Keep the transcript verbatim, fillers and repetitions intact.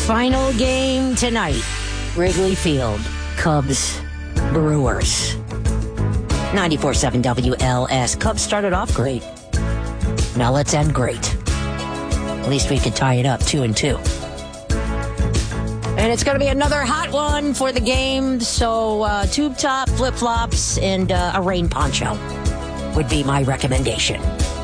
Final game tonight. Wrigley Field. Cubs, Brewers. ninety-four seven W L S. Cubs started off great. Now let's end great. At least we could tie it up two and two. And it's going to be another hot one for the game. So uh, tube top, flip-flops, and uh, a rain poncho would be my recommendation.